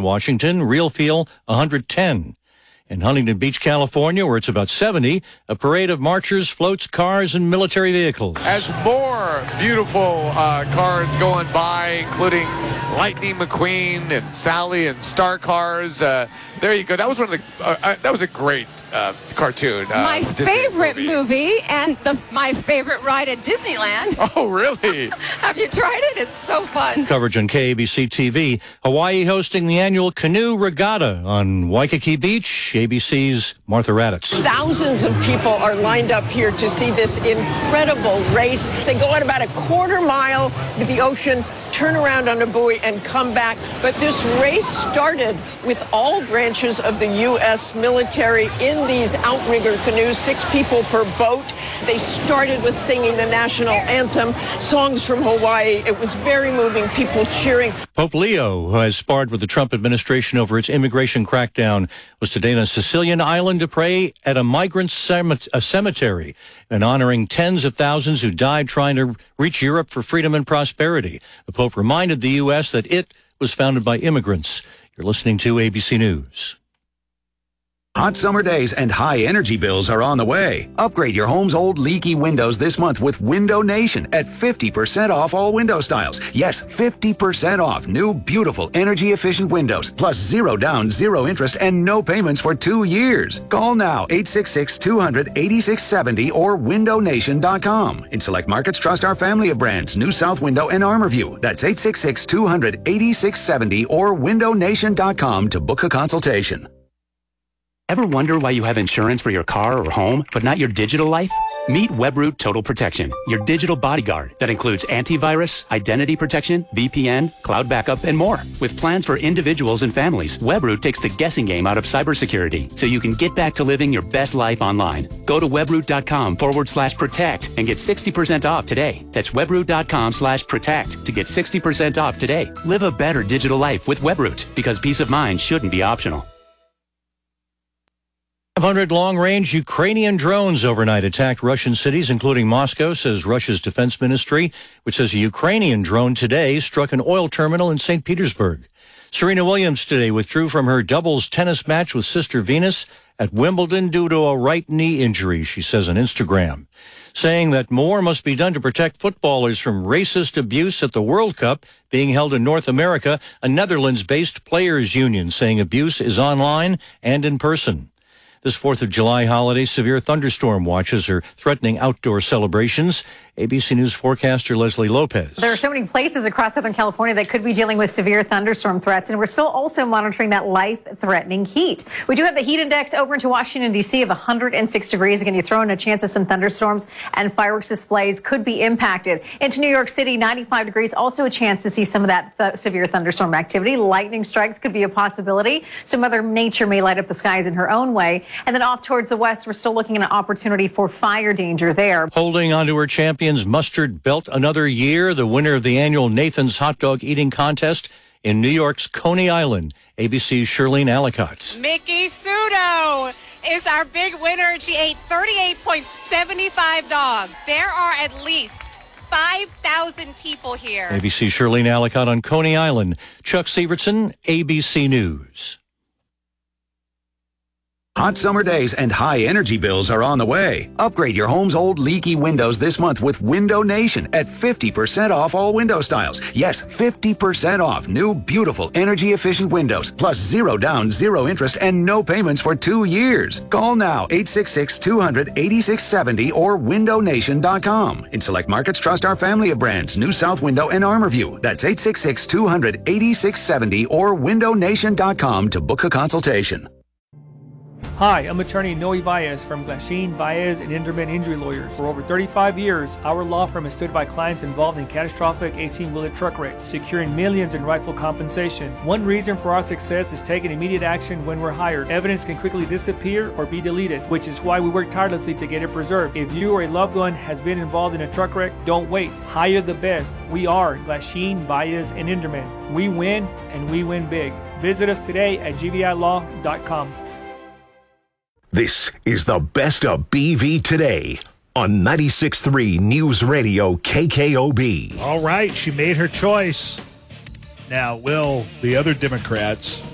Washington, real feel 110. In Huntington Beach, California, where it's about 70, a parade of marchers, floats, cars, and military vehicles. As more beautiful cars going by, including Lightning McQueen and Sally and Star Cars. There you go. That was one of the. That was a great cartoon. My favorite movie and my favorite ride at Disneyland. Oh, really? Have you tried it? It's so fun. Coverage on KABC TV. Hawaii hosting the annual canoe regatta on Waikiki Beach. ABC's Martha Raddatz. Thousands of people are lined up here to see this incredible race. They go on about a quarter mile to the ocean, turn around on a buoy, and come back. But this race started with all branches of the U.S. military in these outrigger canoes, 6 people per boat. They started with singing the national anthem, songs from Hawaii. It was very moving, people cheering. Pope Leo, who has sparred with the Trump administration over its immigration crackdown, was today on a Sicilian island to pray at a migrant cemetery and honoring tens of thousands who died trying to reach Europe for freedom and prosperity. The Pope reminded the U.S. that it was founded by immigrants. You're listening to ABC News. Hot summer days and high energy bills are on the way. Upgrade your home's old leaky windows this month with Window Nation at 50% off all window styles. Yes, 50% off new, beautiful, energy-efficient windows. Plus 0 down, 0 interest, and no payments for 2 years. Call now, 866-200-8670 or windownation.com. In select markets, trust our family of brands, New South Window and ArmorView. That's 866-200-8670 or windownation.com to book a consultation. Ever wonder why you have insurance for your car or home, but not your digital life? Meet Webroot Total Protection, your digital bodyguard that includes antivirus, identity protection, VPN, cloud backup, and more. With plans for individuals and families, Webroot takes the guessing game out of cybersecurity so you can get back to living your best life online. Go to webroot.com/protect and get 60% off today. That's webroot.com/protect to get 60% off today. Live a better digital life with Webroot because peace of mind shouldn't be optional. 500 long-range Ukrainian drones overnight attacked Russian cities, including Moscow, says Russia's defense ministry, which says a Ukrainian drone today struck an oil terminal in St. Petersburg. Serena Williams today withdrew from her doubles tennis match with Sister Venus at Wimbledon due to a right knee injury, she says on Instagram, saying that more must be done to protect footballers from racist abuse at the World Cup being held in North America. A Netherlands-based players' union saying abuse is online and in person. This 4th of July holiday, severe thunderstorm watches are threatening outdoor celebrations. ABC News forecaster Leslie Lopez. There are so many places across Southern California that could be dealing with severe thunderstorm threats, and we're still also monitoring that life-threatening heat. We do have the heat index over into Washington, D.C. of 106 degrees. Again, you throw in a chance of some thunderstorms, and fireworks displays could be impacted. Into New York City, 95 degrees, also a chance to see some of that severe thunderstorm activity. Lightning strikes could be a possibility. So Mother Nature may light up the skies in her own way. And then off towards the west, we're still looking at an opportunity for fire danger there. Holding onto her champion's mustard belt another year, the winner of the annual Nathan's Hot Dog Eating Contest in New York's Coney Island, ABC's Shirlene Alicott. Miki Sudo is our big winner. She ate 38.75 dogs. There are at least 5,000 people here. ABC's Shirlene Alicott on Coney Island. Chuck Severson, ABC News. Hot summer days and high energy bills are on the way. Upgrade your home's old leaky windows this month with Window Nation at 50% off all window styles. Yes, 50% off new, beautiful, energy-efficient windows. Plus 0 down, 0 interest, and no payments for 2 years. Call now, 866-200-8670 or windownation.com. In select markets, trust our family of brands, New South Window and ArmorView. That's 866-200-8670 or windownation.com to book a consultation. Hi, I'm attorney Noe Valles from Glasheen, Valles & Inderman Injury Lawyers. For over 35 years, our law firm has stood by clients involved in catastrophic 18-wheeler truck wrecks, securing millions in rightful compensation. One reason for our success is taking immediate action when we're hired. Evidence can quickly disappear or be deleted, which is why we work tirelessly to get it preserved. If you or a loved one has been involved in a truck wreck, don't wait. Hire the best. We are Glasheen, Valles & Inderman. We win, and we win big. Visit us today at gvilaw.com. This is the best of BV Today on 96.3 News Radio KKOB. All right, she made her choice. Now, will the other Democrats